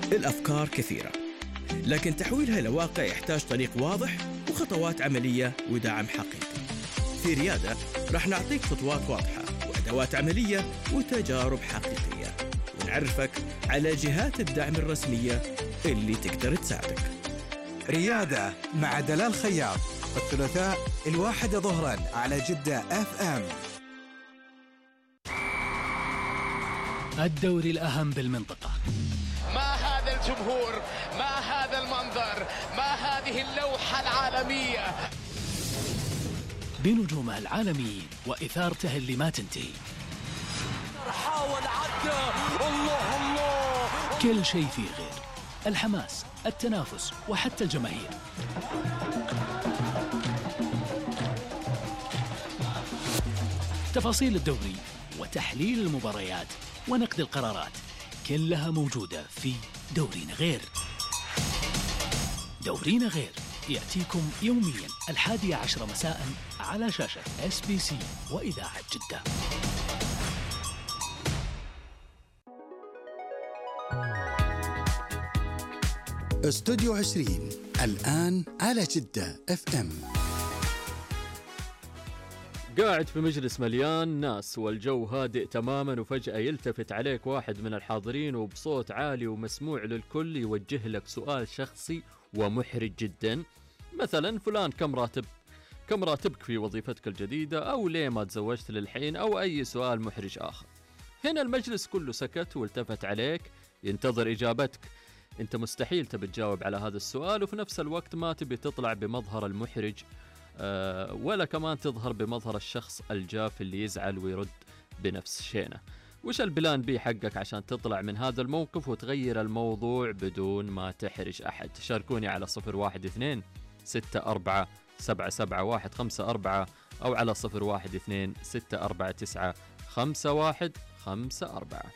الأفكار كثيرة، لكن تحويلها إلى واقع يحتاج طريق واضح وخطوات عملية ودعم حقيقي. في ريادة راح نعطيك خطوات واضحة وأدوات عملية وتجارب حقيقية، ونعرفك على جهات الدعم الرسمية اللي تقدر تساعدك. ريادة مع دلال خياط، الثلاثاء 1 ظهرا على جدة FM. الدوري الأهم بالمنطقة. ما هذا الجمهور، ما هذا المنظر، ما هذه اللوحة العالمية بنجومها العالميين وإثارته اللي ما تنتهي. حاول عدى، الله الله، كل شيء فيه غير الحماس، التنافس وحتى الجماهير. تفاصيل الدوري وتحليل المباريات ونقد القرارات كلها موجودة في دورينا غير. دورينا غير يأتيكم يوميا 11 مساء على شاشة SBC وإذاعة جدة. استوديو 20 الآن على جدة FM. قاعد في مجلس مليان ناس والجو هادئ تماما، وفجأة يلتفت عليك واحد من الحاضرين وبصوت عالي ومسموع للكل يوجه لك سؤال شخصي ومحرج جدا، مثلا فلان كم راتبك في وظيفتك الجديدة، أو ليه ما تزوجت للحين، أو أي سؤال محرج آخر. هنا المجلس كله سكت والتفت عليك ينتظر إجابتك. أنت مستحيل تبي تجاوب على هذا السؤال، وفي نفس الوقت ما تبي تطلع بمظهر المحرج ولا كمان تظهر بمظهر الشخص الجاف اللي يزعل ويرد بنفس شينه. وش البلان بي حقك عشان تطلع من هذا الموقف وتغير الموضوع بدون ما تحرج أحد؟ شاركوني على 012-64-77-154 أو على 012-649-5154.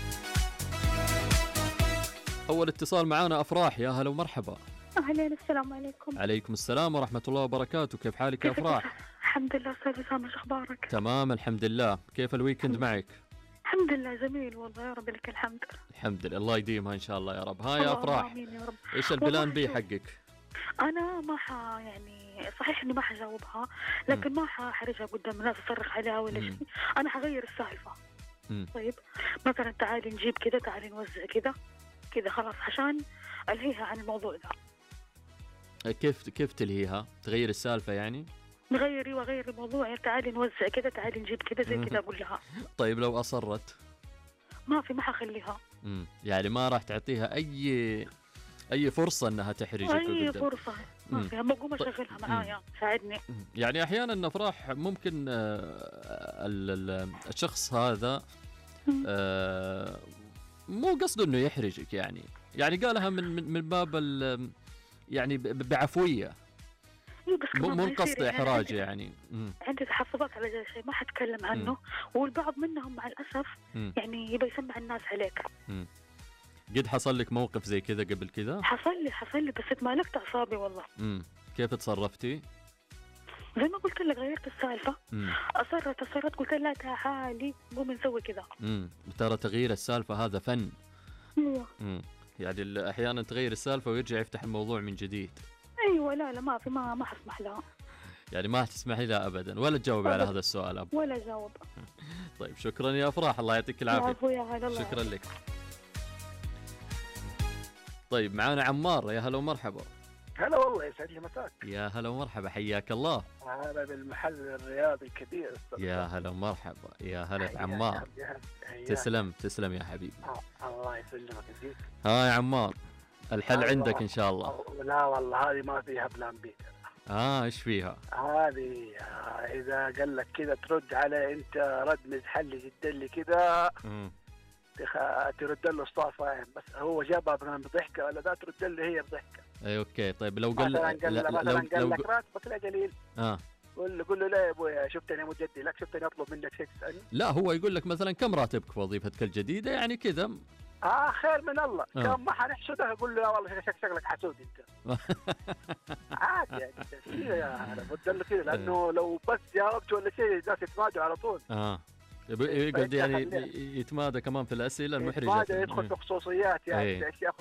أول اتصال معانا أفراح، يا هلا ومرحبا. أهلا، السلام عليكم. عليكم السلام ورحمة الله وبركاته. كيف حالك يا أفراح؟ الحمد لله أستاذ أسامة، شو أخبارك؟ تمام الحمد لله. كيف الويكند معك؟ الحمد لله جميل والله، يا رب لك الحمد. الحمد لله، الله يديمها إن شاء الله يا رب. ها يا أفراح، آمين يا رب. إيش البلان بي حقك؟ أنا ما يعني صحيح إني ما حجاوبها، لكن ما ححرجها قدام الناس أصرخ عليها ولا شيء. أنا حغير السالفة. طيب مثلا تعالي نجيب كذا، تعالي نوزع كذا خلاص عشان ألهيها عن الموضوع ده. كيف تلهيها؟ تغير السالفة يعني؟ نغيري وغير الموضوع، يعني تعالي نوزع كذا، تعالي نجيب كذا، زي كذا أقول لها. طيب لو أصرت؟ ما حخليها. يعني ما راح تعطيها أي فرصة أنها تحرجك؟ أي فرصة ما فيها، بقوم أشغلها معايا ساعدني. يعني أحيانا أفراح ممكن الشخص هذا مو قصده إنه يحرجك، يعني قالها من باب يعني بعفوية، مو قصد إحراج يعني. عندي تحفظات على ذا الشيء، ما حتكلم عنه. والبعض منهم مع الأسف يعني يبي يسمع الناس عليك. قد حصل لك موقف زي كذا قبل كذا؟ حصل لي بس اتمالكت أعصابي والله. كيف تصرفتي؟ زي ما قلت لك غيرت السالفة. أصرت قلت لها تعالي قوم نسوي كذا. ترى تغيير السالفة هذا فن. أيوة. يعني أحيانا تغير السالفة ويرجع يفتح الموضوع من جديد. أيوة لا ما حسمح لها. يعني ما تسمحي لها أبدا ولا تجاوب على هذا السؤال ولا جاوب. طيب شكرا يا أفراح، الله يعطيك العافية. شكرا لك. طيب معانا عمار، يا هلا ومرحبا. هلا والله، يسعد لي مساك. يا هلا ومرحبا، حياك الله. هذا بالمحل الرياضي الكبير. يا هلا ومرحبا، يا هلا عمار. تسلم يا حبيبي. الله يسلمك يزيد. ها يا عمار، الحل عندك إن شاء الله. لا والله هذه ما فيها بلان بي. إيش فيها؟ هذه إذا قال لك كذا ترد عليه أنت رد مزحلي جدا لي كذا، ترد له الصافة، بس هو جابها بضحكة ولا ذا ترد له هي بضحكة. اي اوكي. طيب لو قال قال لك راتبك لا قليل، قول له لا يا ابويا شفتني مجدي لك، شفتني اطلب منك شيء تسالني. لا هو يقول لك مثلا كم راتبك في وظيفتك الجديده، يعني كذا. خير من الله. كم ما حنحسدك اقول له لا والله شكلك حسود انت. عادي يعني بدل له كذا، لانه لو بس جاوبت ولا شيء الناس يتمادوا على طول. يقعد يعني يتمادى كمان في الاسئله المحرجه، يدخل في خصوصيات يعني اشياء